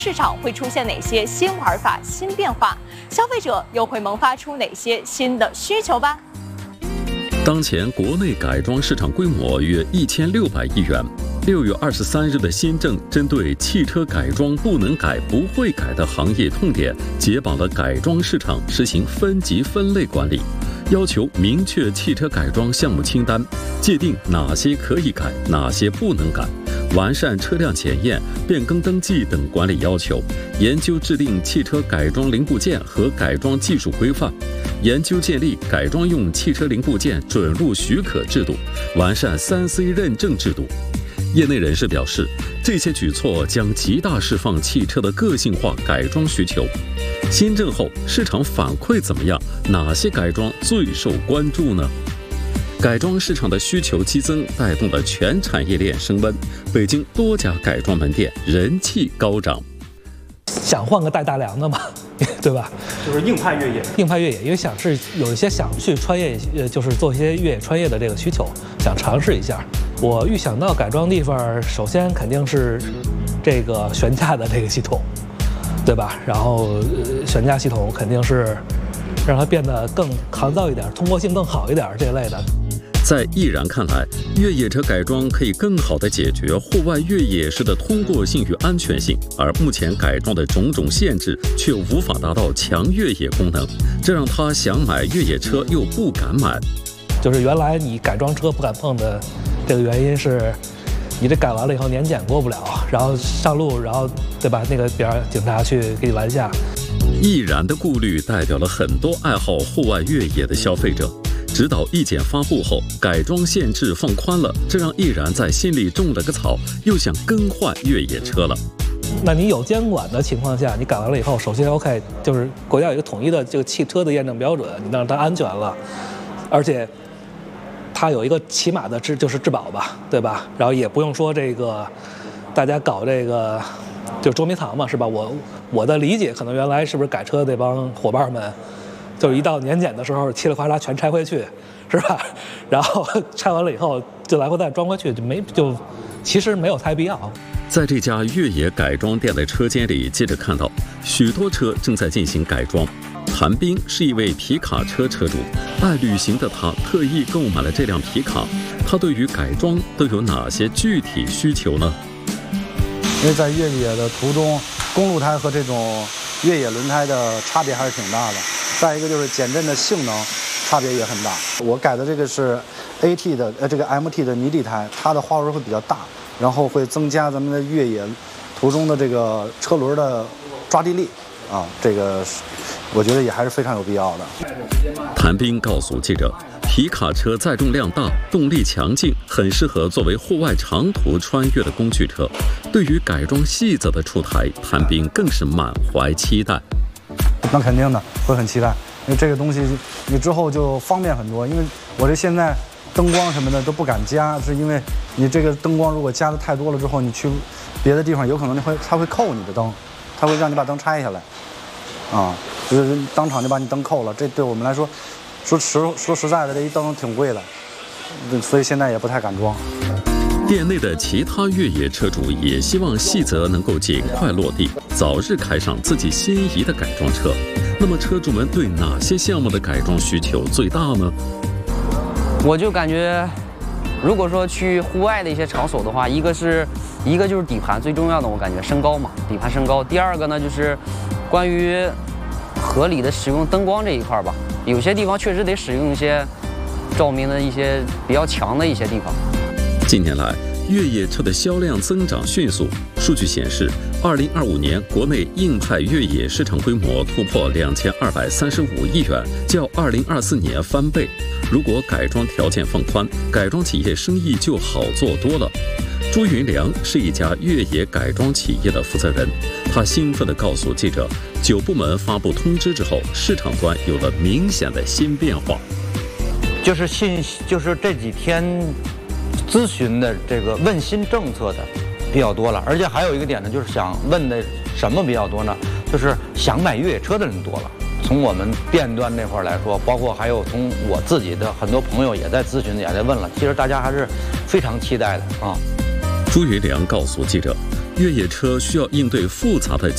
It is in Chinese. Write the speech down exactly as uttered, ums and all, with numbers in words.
市场会出现哪些新玩法、新变化？消费者又会萌发出哪些新的需求吧？ 当前国内改装市场规模约一千六百亿元。六月二十三日的新政针对汽车改装不能改、不会改的行业痛点，解绑了改装市场，实行分级分类管理，要求明确汽车改装项目清单，界定哪些可以改，哪些不能改，完善车辆检验、变更登记等管理要求，研究制定汽车改装零部件和改装技术规范，研究建立改装用汽车零部件准入许可制度，完善 三 C 认证制度。业内人士表示，这些举措将极大释放汽车的个性化改装需求。新政后市场反馈怎么样？哪些改装最受关注呢？改装市场的需求激增，带动了全产业链升温。北京多家改装门店人气高涨。 想换个带大梁的嘛，对吧？ 就是硬派越野， 硬派越野，因为想是有一些想去穿越，呃，就是做一些越野穿越的这个需求，想尝试一下。我预想到改装地方，首先肯定是这个悬架的这个系统，对吧？然后、呃、悬架系统肯定是让它变得更抗造一点，通过性更好一点这类的。 在易然看来，越野车改装可以更好地解决户外越野时的通过性与安全性，而目前改装的种种限制却无法达到强越野功能，这让他想买越野车又不敢买。 就是原来你改装车不敢碰的这个原因是，你这改完了以后年检过不了，然后上路，然后对吧？那个比方警察去给你拦下。 易然的顾虑代表了很多爱好户外越野的消费者。指导意见发布后，改装限制放宽了，这让易然在心里种了个草，又想更换越野车了。 那你有监管的情况下，你改完了以后，首先 OK， 就是国家有一个统一的这个汽车的验证标准，你让它安全了，而且它有一个起码的质就是质保吧，对吧？然后也不用说这个大家搞这个就是捉迷藏嘛，是吧？我我的理解可能原来是不是改车那帮伙伴们。就是一到年检的时候，嘁哩呱啦全拆回去，是吧？然后拆完了以后，就来回再装回去，就没就，其实没有太必要。 在这家越野改装店的车间里，记者看到许多车正在进行改装。谭斌是一位皮卡车车主，爱旅行的他特意购买了这辆皮卡。他对于改装都有哪些具体需求呢？ 因为在越野的途中，公路胎和这种越野轮胎的差别还是挺大的。再一个就是减震的性能差别也很大。我改的这个是 A T 的呃这个 M T 的泥地胎，它的花纹会比较大，然后会增加咱们的越野途中的这个车轮的抓地力啊，这个我觉得也还是非常有必要的。 谭斌告诉记者，皮卡车载重量大，动力强劲，很适合作为户外长途穿越的工具车。对于改装细则的出台，谭斌更是满怀期待。 那肯定的，会很期待，因为这个东西你之后就方便很多。因为我这现在灯光什么的都不敢加，是因为你这个灯光如果加的太多了之后，你去别的地方有可能会它会扣你的灯，它会让你把灯拆下来，啊，就是当场就把你灯扣了。这对我们来说，说实说实在的，这一灯挺贵的，所以现在也不太敢装。 店内的其他越野车主也希望细则能够尽快落地，早日开上自己心仪的改装车。那么车主们对哪些项目的改装需求最大呢？ 我就感觉，如果说去户外的一些场所的话，一个是一个就是底盘最重要的，我感觉升高嘛，底盘升高。第二个呢，就是关于合理的使用灯光这一块吧，有些地方确实得使用一些照明的一些比较强的一些地方。 近年来，越野车的销量增长迅速。数据显示，二零二五年国内硬派越野市场规模突破两千二百三十五亿元，较二零二四年翻倍。如果改装条件放宽，改装企业生意就好做多了。朱云良是一家越野改装企业的负责人，他兴奋地告诉记者，九部门发布通知之后，市场端有了明显的新变化。 就是信，就是这几天咨询的这个问新政策的比较多了，而且还有一个点呢，就是想问的什么比较多呢？就是想买越野车的人多了。从我们店端这块来说，包括还有从我自己的很多朋友也在咨询，也在问了。其实大家还是非常期待的啊。 朱云良告诉记者，越野车需要应对复杂的